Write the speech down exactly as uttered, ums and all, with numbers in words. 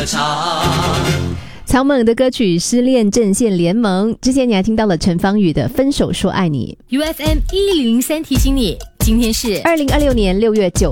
草蜢的歌曲《失恋阵线联盟》，之前你还听到了陈芳语的《分手说爱你》。 U F M 一零零三提醒你，今天是二零二六年六月九